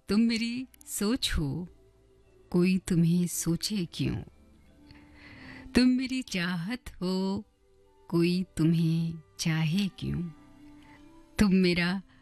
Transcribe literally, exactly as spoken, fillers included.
तुम मेरी सोच हो, कोई तुम्हें सोचे क्यों। तुम मेरी चाहत हो, कोई तुम्हें चाहे क्यों। तुम मेरा